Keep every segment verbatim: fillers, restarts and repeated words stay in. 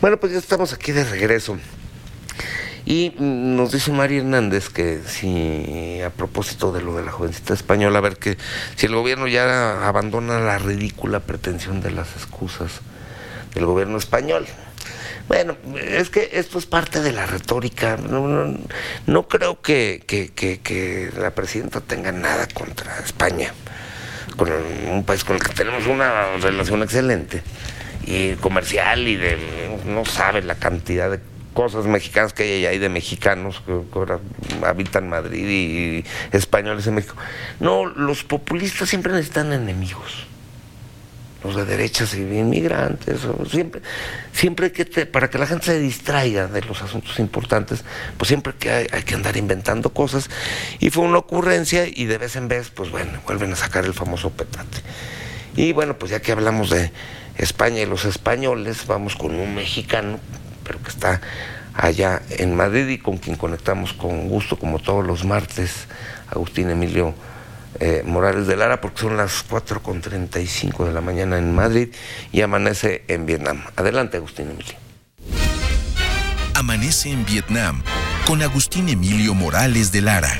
Bueno, pues ya estamos aquí de regreso. Y nos dice Mari Hernández que si, a propósito de lo de la jovencita española, a ver que si el gobierno ya abandona la ridícula pretensión de las excusas del gobierno español. Bueno, es que esto es parte de la retórica. No, no, no creo que, que, que, que la presidenta tenga nada contra España, con el, un país con el que tenemos una relación excelente y comercial, y de no sabe la cantidad de cosas mexicanas que hay allá y de mexicanos que ahora habitan Madrid y españoles en México. No, los populistas siempre necesitan enemigos. Los de derechas y inmigrantes, siempre, siempre que te, para que la gente se distraiga de los asuntos importantes, pues siempre que hay, hay que andar inventando cosas, y fue una ocurrencia, y de vez en vez, pues bueno, vuelven a sacar el famoso petate. Y bueno, pues ya que hablamos de España y los españoles, vamos con un mexicano, pero que está allá en Madrid y con quien conectamos con gusto, como todos los martes, Agustín Emilio Eh, Morales de Lara, porque son las cuatro con treinta y cinco de la mañana en Madrid y amanece en Vietnam. Adelante, Agustín Emilio. Amanece en Vietnam con Agustín Emilio Morales de Lara.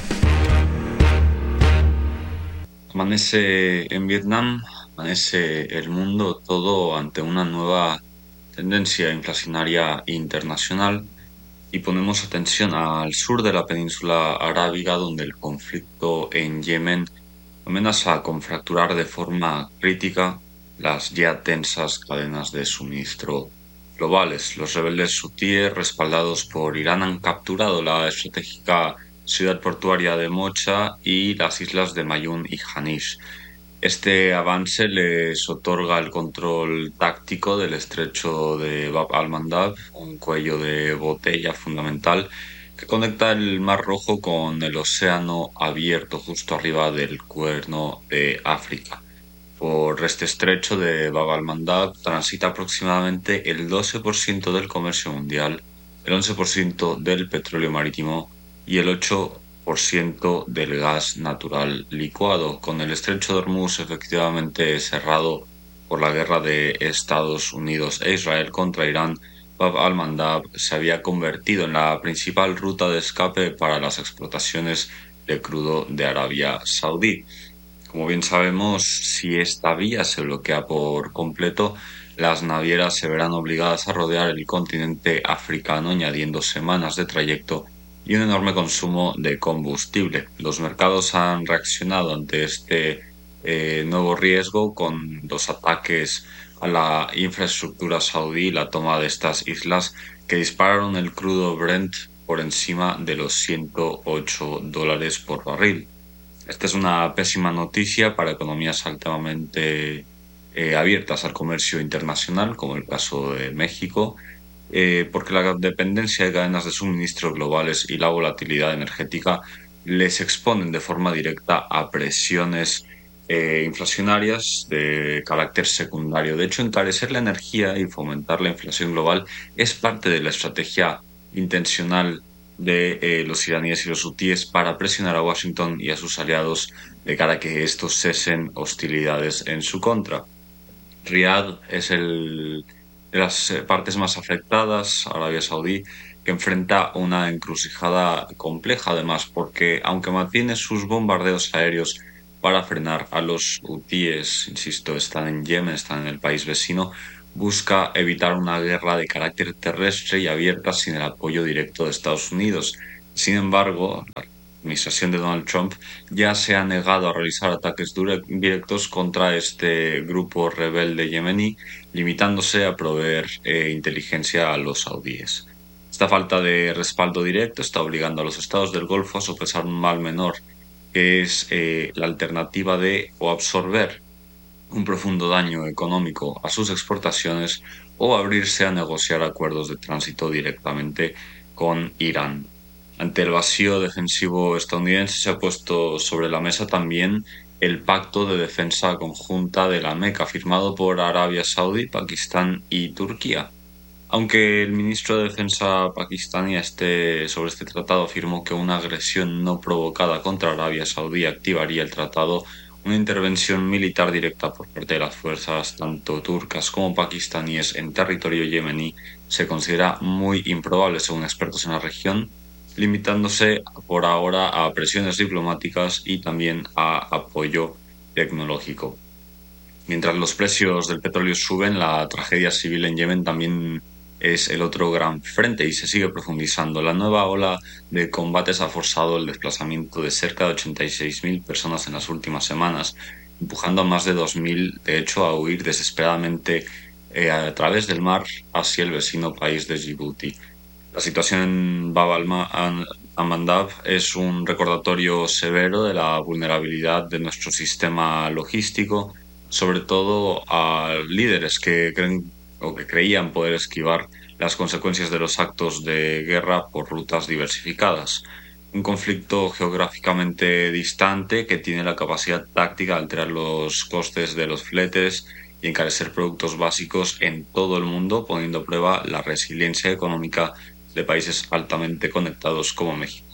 Amanece en Vietnam, amanece el mundo, todo ante una nueva tendencia inflacionaria internacional, y ponemos atención al sur de la península arábiga, donde el conflicto en Yemen amenaza con fracturar de forma crítica las ya tensas cadenas de suministro globales. Los rebeldes hutíes, respaldados por Irán, han capturado la estratégica ciudad portuaria de Mocha y las islas de Mayún y Hanish. Este avance les otorga el control táctico del estrecho de Bab al-Mandab, un cuello de botella fundamental que conecta el Mar Rojo con el Océano Abierto, justo arriba del Cuerno de África. Por este estrecho de Bab al-Mandab transita aproximadamente el doce por ciento del comercio mundial, el once por ciento del petróleo marítimo y el ocho por ciento del gas natural licuado. Con el estrecho de Hormuz efectivamente cerrado por la guerra de Estados Unidos e Israel contra Irán, Bab al-Mandab se había convertido en la principal ruta de escape para las exportaciones de crudo de Arabia Saudí. Como bien sabemos, si esta vía se bloquea por completo, las navieras se verán obligadas a rodear el continente africano, añadiendo semanas de trayecto y un enorme consumo de combustible. Los mercados han reaccionado ante este eh, nuevo riesgo con los ataques a la infraestructura saudí y la toma de estas islas, que dispararon el crudo Brent por encima de los ciento ocho dólares por barril. Esta es una pésima noticia para economías altamente eh, abiertas al comercio internacional, como el caso de México, eh, porque la dependencia de cadenas de suministro globales y la volatilidad energética les exponen de forma directa a presiones eh, inflacionarias de carácter secundario. De hecho, encarecer la energía y fomentar la inflación global es parte de la estrategia intencional de eh, los iraníes y los hutíes para presionar a Washington y a sus aliados de cara a que estos cesen hostilidades en su contra. Riad es el de las partes más afectadas, Arabia Saudí, que enfrenta una encrucijada compleja además, porque aunque mantiene sus bombardeos aéreos para frenar a los hutíes, insisto, están en Yemen, están en el país vecino, busca evitar una guerra de carácter terrestre y abierta sin el apoyo directo de Estados Unidos. Sin embargo, la administración de Donald Trump ya se ha negado a realizar ataques directos contra este grupo rebelde yemení, limitándose a proveer eh, inteligencia a los saudíes. Esta falta de respaldo directo está obligando a los estados del Golfo a sopesar un mal menor, que es eh, la alternativa de o absorber un profundo daño económico a sus exportaciones o abrirse a negociar acuerdos de tránsito directamente con Irán. Ante el vacío defensivo estadounidense se ha puesto sobre la mesa también el Pacto de Defensa Conjunta de la Meca, firmado por Arabia Saudí, Pakistán y Turquía. Aunque el ministro de Defensa pakistaní este, sobre este tratado afirmó que una agresión no provocada contra Arabia Saudí activaría el tratado Una intervención militar directa por parte de las fuerzas tanto turcas como pakistaníes en territorio yemení se considera muy improbable según expertos en la región, limitándose por ahora a presiones diplomáticas y también a apoyo tecnológico. Mientras los precios del petróleo suben, la tragedia civil en Yemen también es el otro gran frente y se sigue profundizando. La nueva ola de combates ha forzado el desplazamiento de cerca de ochenta y seis mil personas en las últimas semanas, empujando a más de dos mil, de hecho, a huir desesperadamente eh, a través del mar hacia el vecino país de Djibouti. La situación en Bab al-Mandab es un recordatorio severo de la vulnerabilidad de nuestro sistema logístico, sobre todo a líderes que creen o que creían poder esquivar las consecuencias de los actos de guerra por rutas diversificadas. Un conflicto geográficamente distante que tiene la capacidad táctica de alterar los costes de los fletes y encarecer productos básicos en todo el mundo, poniendo a prueba la resiliencia económica de países altamente conectados como México.